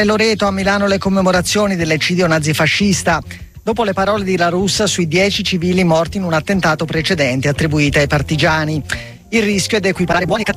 Loreto, a Milano le commemorazioni dell'eccidio nazifascista. Dopo le parole di La Russa sui 10 civili morti in un attentato precedente attribuito ai partigiani. Il rischio è di equiparare buoni e cattivi